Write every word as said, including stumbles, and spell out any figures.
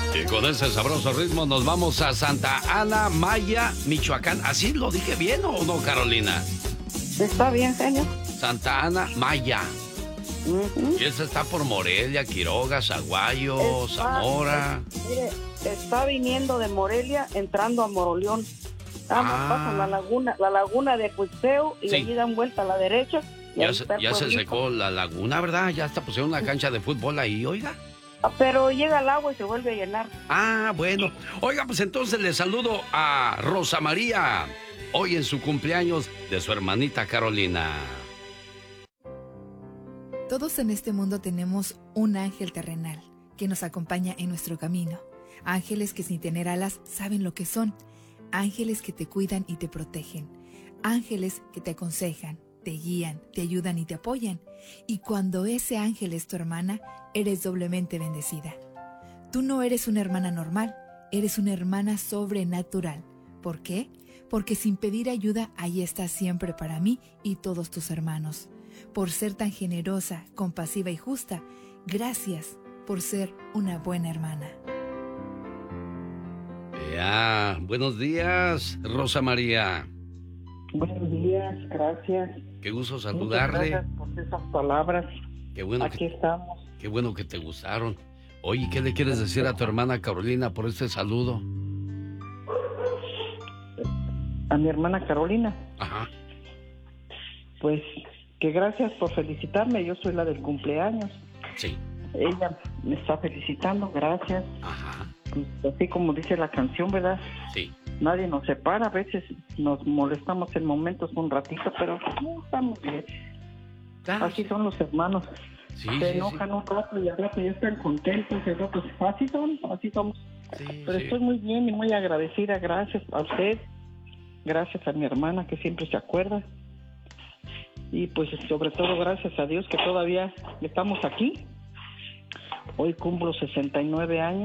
Y con ese sabroso ritmo nos vamos a Santa Ana Maya, Michoacán. ¿Así lo dije bien o no, Carolina? Está bien, genio. Santa Ana Maya. Uh-huh. Y esa está por Morelia, Quiroga, Zaguayo, está, Zamora. Es, mire, está viniendo de Morelia, entrando a Moroleón. Vamos, ah. pasan la laguna, la laguna de Cuixteo y sí. allí dan vuelta a la derecha. Ya, se, ya se secó la laguna, ¿verdad? Ya hasta pusieron una cancha de fútbol ahí, oiga. Pero llega el agua y se vuelve a llenar. Ah, bueno. Oiga, pues entonces le saludo a Rosa María, hoy en su cumpleaños de su hermanita Carolina. Todos en este mundo tenemos un ángel terrenal que nos acompaña en nuestro camino. Ángeles que sin tener alas saben lo que son. Ángeles que te cuidan y te protegen. Ángeles que te aconsejan, te guían, te ayudan y te apoyan. Y cuando ese ángel es tu hermana, eres doblemente bendecida. Tú no eres una hermana normal, eres una hermana sobrenatural. ¿Por qué? Porque sin pedir ayuda, ahí estás siempre para mí y todos tus hermanos. Por ser tan generosa, compasiva y justa, gracias por ser una buena hermana. Ya, buenos días, Rosa María. Buenos días, gracias. Qué gusto saludarle. Muchas gracias por esas palabras. Qué bueno Aquí que, estamos. Qué bueno que te gustaron. Oye, ¿qué le quieres decir a tu hermana Carolina por este saludo? A mi hermana Carolina. Ajá. Pues que gracias por felicitarme. Yo soy la del cumpleaños. Sí. Ella me está felicitando, gracias. Ajá. Pues, así como dice la canción, ¿verdad? Sí. Nadie nos separa, a veces nos molestamos en momentos un ratito, pero no, estamos bien. Claro. Así son los hermanos. Sí, se sí, enojan sí. un rato y al rato ya están contentos, y rato, así son, así somos. Sí, pero sí. estoy muy bien y muy agradecida, gracias a usted, gracias a mi hermana que siempre se acuerda. Y pues sobre todo gracias a Dios que todavía estamos aquí. Hoy cumplo sesenta y nueve años.